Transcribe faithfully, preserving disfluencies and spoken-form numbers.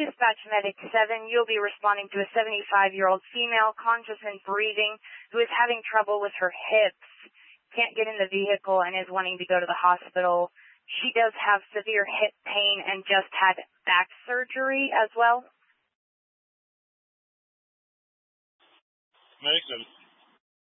Dispatch Medic seven, you'll be responding to a seventy-five-year-old female conscious and breathing who is having trouble with her hips, can't get in the vehicle, and is wanting to go to the hospital. She does have severe hip pain and just had back surgery as well. Medic seven.